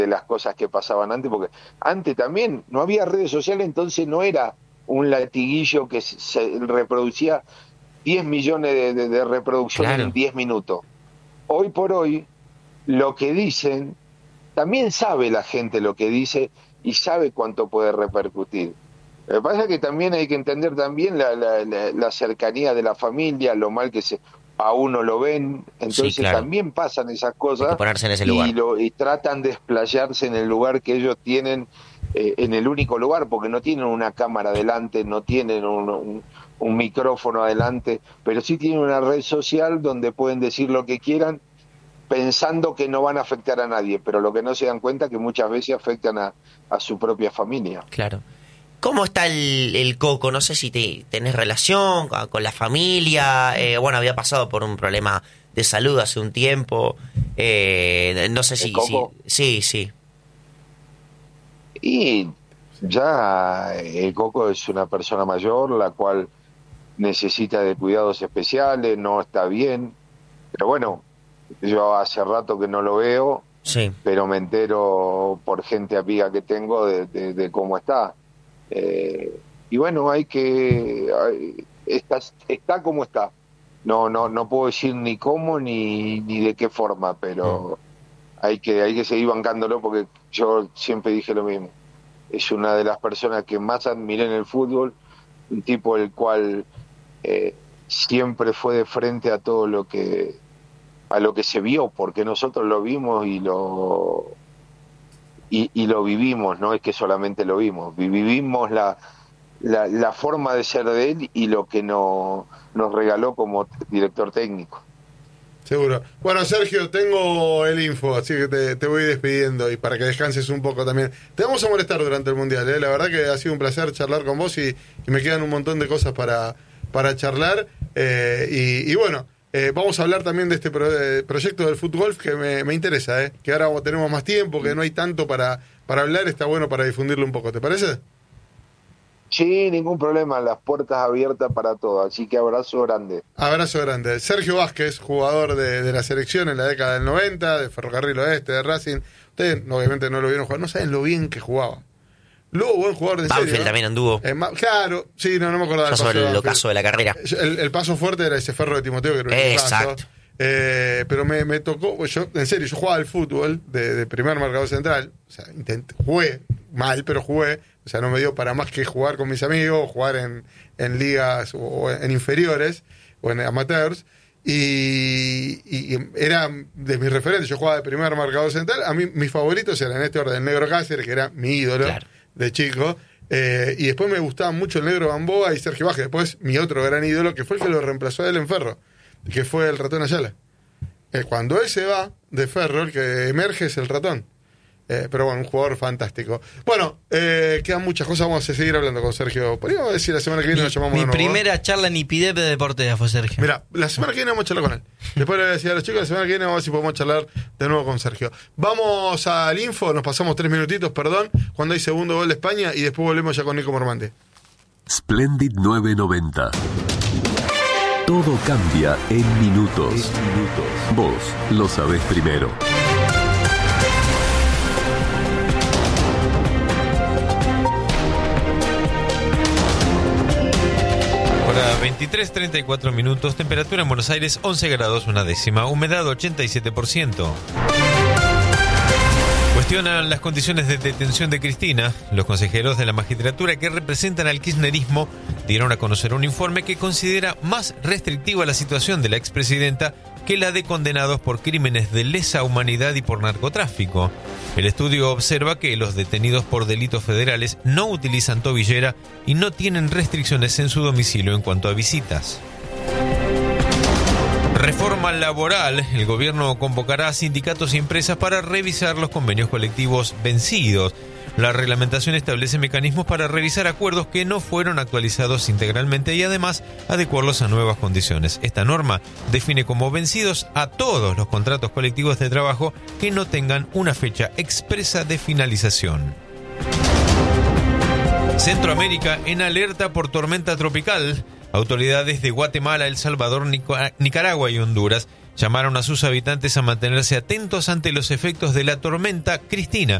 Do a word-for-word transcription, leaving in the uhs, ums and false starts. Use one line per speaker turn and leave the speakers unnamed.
de las cosas que pasaban antes, porque antes también no había redes sociales, entonces no era un latiguillo que se reproducía diez millones de, de, de reproducciones claro. en diez minutos. Hoy por hoy, lo que dicen, también sabe la gente lo que dice y sabe cuánto puede repercutir. Lo que pasa es que también hay que entender también la, la, la, la cercanía de la familia, lo mal que se a uno lo ven, entonces sí, claro. también pasan esas cosas.
Hay que ponerse en ese lugar.
Y, lo, y tratan de explayarse en el lugar que ellos tienen, eh, en el único lugar, porque no tienen una cámara adelante, no tienen un, un, un micrófono adelante, pero sí tienen una red social donde pueden decir lo que quieran, pensando que no van a afectar a nadie, pero lo que no se dan cuenta es que muchas veces afectan a, a su propia familia.
Claro. ¿Cómo está el, el Coco? No sé si te, tenés relación con, con la familia. Eh, bueno, había pasado por un problema de salud hace un tiempo. Eh, no sé si, si... Sí, sí.
Y ya el Coco es una persona mayor, la cual necesita de cuidados especiales, no está bien. Pero bueno, yo hace rato que no lo veo,
sí.
pero me entero por gente amiga que tengo de, de, de cómo está. Eh, y bueno, hay que hay, está, está como está. No, no, no puedo decir ni cómo ni, ni de qué forma, pero mm. hay que, hay que seguir bancándolo, porque yo siempre dije lo mismo. Es una de las personas que más admiré en el fútbol, un tipo el cual eh, siempre fue de frente a todo lo que a lo que se vio, porque nosotros lo vimos y lo Y, y lo vivimos, no es que solamente lo vimos, vivimos la, la, la forma de ser de él y lo que no, nos regaló como director técnico.
Seguro. Bueno, Sergio, tengo el info, así que te, te voy despidiendo y para que descanses un poco también. Te vamos a molestar durante el Mundial, ¿eh? La verdad que ha sido un placer charlar con vos y, y me quedan un montón de cosas para, para charlar. Eh, y, y bueno, Eh, vamos a hablar también de este pro, de proyecto del fútbol que me, me interesa, ¿eh? Que ahora tenemos más tiempo, que no hay tanto para, para hablar, está bueno para difundirlo un poco, ¿te parece?
Sí, ningún problema, las puertas abiertas para todo, así que abrazo grande.
Abrazo grande. Sergio Vázquez, jugador de, de la selección en la década del noventa, de Ferrocarril Oeste, de Racing. Ustedes obviamente no lo vieron jugar, no saben lo bien que jugaba. Luego, buen jugador de
Banfield
serio, ¿no?
también anduvo.
Eh, ma- claro, sí, no, no me acordaba.
Ya sobre el ocaso de la carrera.
El, el paso fuerte era ese Ferro de Timoteo, que era un
Exacto.
paso. Eh, pero me, me tocó, yo, en serio, yo jugaba al fútbol de, de primer marcador central. O sea, intenté, jugué mal, pero jugué. O sea, no me dio para más que jugar con mis amigos, jugar en, en ligas o, o en inferiores o en amateurs. Y, y, y era de mis referentes. Yo jugaba de primer marcador central. A mí, mis favoritos eran en este orden: el Negro Cáceres, que era mi ídolo. Claro. De chico, eh, y después me gustaba mucho el Negro Gamboa y Sergio Vázquez. Después mi otro gran ídolo, que fue el que lo reemplazó a él en Ferro, que fue el Ratón Ayala. Eh, cuando él se va de Ferro, el que emerge es el Ratón. Eh, pero bueno, un jugador fantástico. Bueno, eh, quedan muchas cosas, vamos a seguir hablando con Sergio. Podríamos decir la semana que viene
mi,
lo llamamos
Mi
de nuevo,
primera
¿no?
charla en I P I D E P de Deportea fue Sergio.
Mira, la semana que viene vamos a charlar con él. Después le voy a decir a los chicos, la semana que viene vamos a ver si podemos charlar de nuevo con Sergio. Vamos al info, nos pasamos tres minutitos, perdón, cuando hay segundo gol de España, y después volvemos ya con Nico Mormandi.
Splendid novecientos noventa. Todo cambia en minutos. En minutos. Vos lo sabés primero.
veintitrés treinta y cuatro minutos, temperatura en Buenos Aires once grados una décima, humedad ochenta y siete por ciento. Cuestionan las condiciones de detención de Cristina. Los consejeros de la magistratura que representan al kirchnerismo dieron a conocer un informe que considera más restrictiva la situación de la expresidenta que la de condenados por crímenes de lesa humanidad y por narcotráfico. El estudio observa que los detenidos por delitos federales no utilizan tobillera y no tienen restricciones en su domicilio en cuanto a visitas. Reforma laboral. El gobierno convocará a sindicatos y empresas para revisar los convenios colectivos vencidos. La reglamentación establece mecanismos para revisar acuerdos que no fueron actualizados integralmente y además adecuarlos a nuevas condiciones. Esta norma define como vencidos a todos los contratos colectivos de trabajo que no tengan una fecha expresa de finalización. Centroamérica en alerta por tormenta tropical. Autoridades de Guatemala, El Salvador, Nicaragua y Honduras llamaron a sus habitantes a mantenerse atentos ante los efectos de la tormenta Cristina,